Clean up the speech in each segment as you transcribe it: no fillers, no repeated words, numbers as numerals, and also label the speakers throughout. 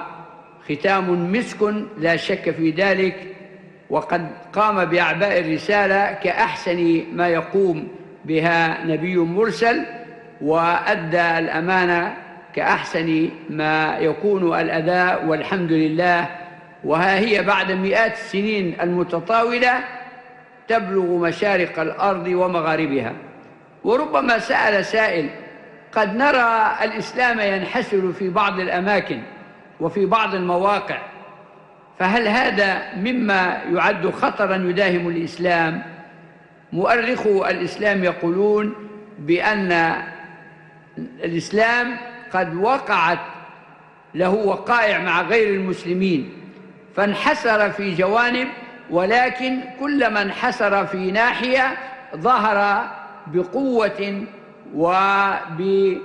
Speaker 1: ختام مسك لا شك في ذلك، وقد قام بأعباء الرسالة كأحسن ما يقوم بها نبي مرسل، وأدى الأمانة كأحسن ما يكون الأداء، والحمد لله. وها هي بعد مئات السنين المتطاولة تبلغ مشارق الأرض ومغاربها. وربما سأل سائل: قد نرى الإسلام ينحسر في بعض الأماكن وفي بعض المواقع، فهل هذا مما يعد خطرا يداهم الإسلام؟ مؤرخو الإسلام يقولون بأن الإسلام قد وقعت له وقائع مع غير المسلمين فانحسر في جوانب، ولكن كلما انحسر في ناحية ظهر بقوة وبشدة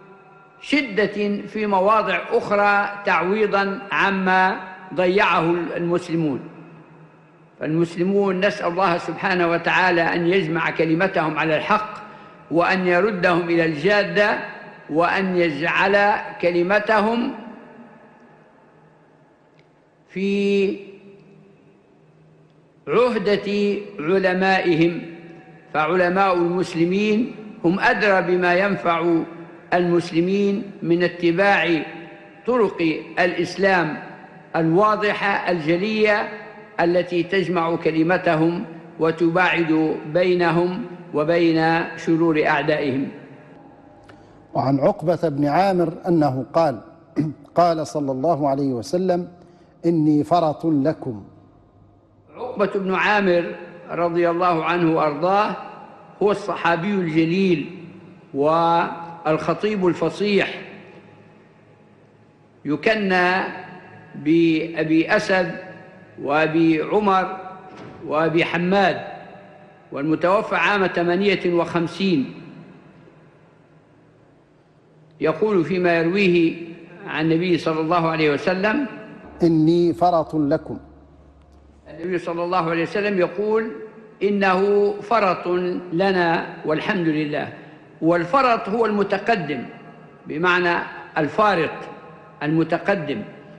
Speaker 1: في مواضع أخرى تعويضا عما ضيعه المسلمون. فالمسلمون نسأل الله سبحانه وتعالى أن يجمع كلمتهم على الحق، وأن يردهم إلى الجادة، وأن يجعل كلمتهم في عهدة علمائهم، فعلماء المسلمين هم أدرى بما ينفع المسلمين من اتباع طرق الإسلام الواضحة الجلية التي تجمع كلمتهم وتباعد بينهم وبين شرور أعدائهم.
Speaker 2: وعن عقبة بن عامر أنه قال: قال صلى الله عليه وسلم: إني فرط لكم.
Speaker 1: عقبة بن عامر رضي الله عنه وأرضاه هو الصحابي الجليل والخطيب الفصيح، يكنى بأبي أسد وأبي عمر وأبي حماد، والمتوفى عام 58. يقول فيما يرويه عن النبي صلى الله عليه وسلم:
Speaker 2: إني فرط لكم.
Speaker 1: النبي صلى الله عليه وسلم يقول إنه فرط لنا والحمد لله. والفرط هو المتقدم، بمعنى الفارط المتقدم.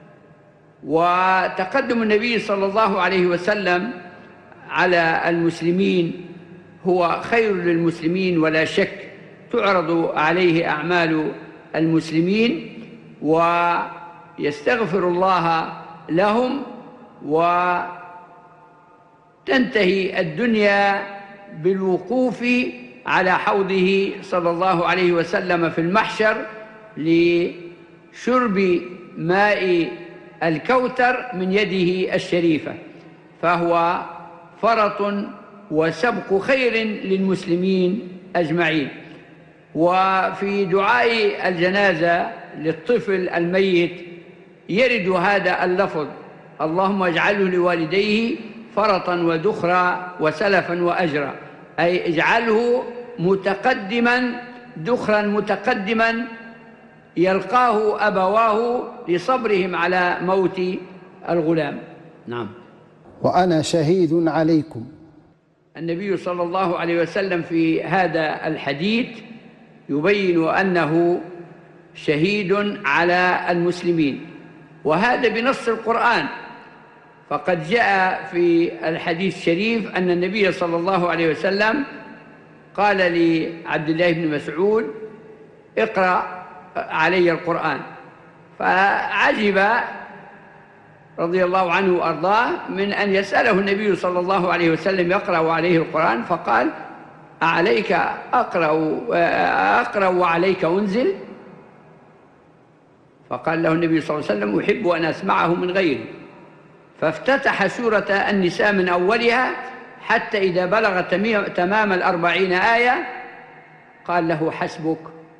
Speaker 1: وتقدم النبي صلى الله عليه وسلم على المسلمين هو خير للمسلمين ولا شك، تعرض عليه أعمال المسلمين ويستغفر الله لهم، وتنتهي الدنيا بالوقوف على حوضه صلى الله عليه وسلم في المحشر لشرب ماء الكوثر من يده الشريفة، فهو فرط وسبق خير للمسلمين أجمعين. وفي دعاء الجنازة للطفل الميت يرد هذا اللفظ: اللهم اجعله لوالديه فرطا وذخرا وسلفا وأجرا، أي اجعله متقدما ذخرا متقدما يلقاه أبواه لصبرهم على موت الغلام. نعم.
Speaker 2: وأنا شهيد عليكم.
Speaker 1: النبي صلى الله عليه وسلم في هذا الحديث يبين أنه شهيد على المسلمين، وهذا بنص القرآن. فقد جاء في الحديث الشريف أن النبي صلى الله عليه وسلم قال لعبد الله بن مسعود: اقرأ علي القرآن. فعجب رضي الله عنه وأرضاه من أن يسأله النبي صلى الله عليه وسلم يقرأ عليه القرآن، فقال: أعليك أقرأ وعليك أنزل؟ فقال له النبي صلى الله عليه وسلم: أحب أن أسمعه من غيري. فافتتح سورة النساء من أولها حتى إذا بلغ تمام 40 آية قال له: حسبك.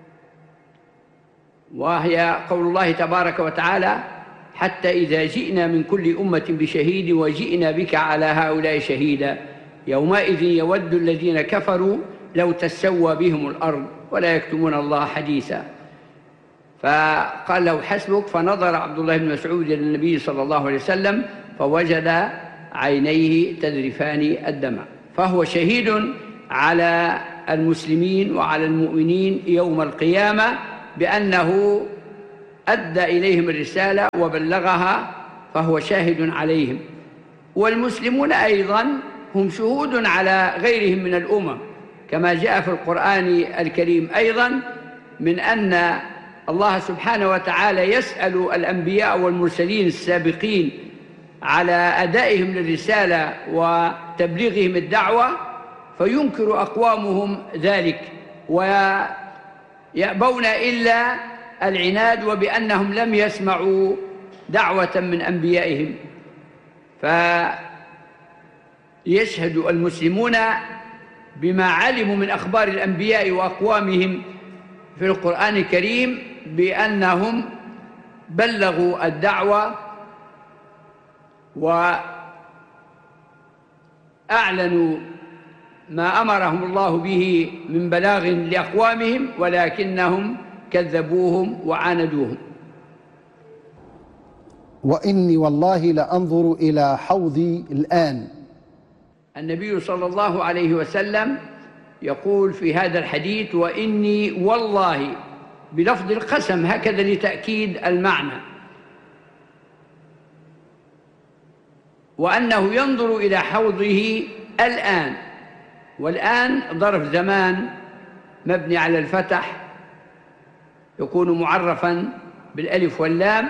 Speaker 1: وهي قول الله تبارك وتعالى: حتى إذا جئنا من كل أمة بشهيد وجئنا بك على هؤلاء شهيدا يومئذ يود الذين كفروا لو تسوى بهم الأرض ولا يكتمون الله حديثا. فقال له: حسبك. فنظر عبد الله بن مسعود إلى النبي صلى الله عليه وسلم فوجد عينيه تذرفان الدمع. فهو شهيد على المسلمين وعلى المؤمنين يوم القيامة بأنه أدى إليهم الرسالة وبلغها فهو شاهد عليهم. والمسلمون أيضا هم شهود على غيرهم من الأمم، كما جاء في القرآن الكريم أيضا من أن الله سبحانه وتعالى يسأل الأنبياء والمرسلين السابقين على أدائهم للرسالة وتبليغهم الدعوة، فينكر أقوامهم ذلك ويأبون إلا العناد وبأنهم لم يسمعوا دعوة من أنبيائهم. فيشهد المسلمون بما علموا من أخبار الأنبياء وأقوامهم في القرآن الكريم بأنهم بلغوا الدعوة وأعلنوا ما أمرهم الله به من بلاغ لأقوامهم، ولكنهم كذبوهم وعاندوهم.
Speaker 2: وإني والله لأنظر إلى حوضي الآن.
Speaker 1: النبي صلى الله عليه وسلم يقول في هذا الحديث: وإني والله، بلفظ القسم هكذا لتأكيد المعنى، وأنه ينظر إلى حوضه الآن. والآن ظرف زمان مبني على الفتح، يكون معرفا بالألف واللام،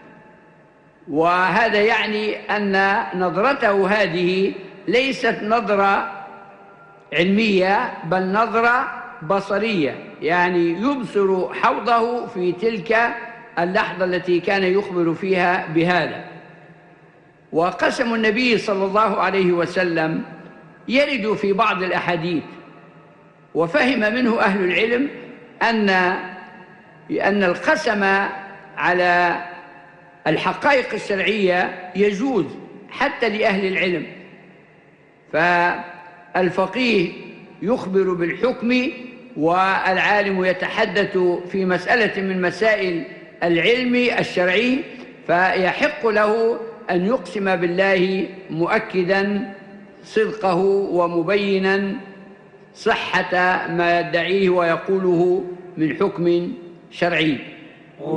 Speaker 1: وهذا يعني أن نظرته هذه ليست نظرة علمية بل نظرة بصرية، يعني يبصر حوضه في تلك اللحظة التي كان يخبر فيها بهذا. وقسم النبي صلى الله عليه وسلم يرد في بعض الأحاديث، وفهم منه أهل العلم أن القسم على الحقائق الشرعية يجوز حتى لأهل العلم، فالفقيه يخبر بالحكم والعالم يتحدث في مسألة من مسائل العلم الشرعي، فيحق له أن يقسم بالله مؤكدا صدقه ومبينا صحة ما يدعيه ويقوله من حكم شرعي.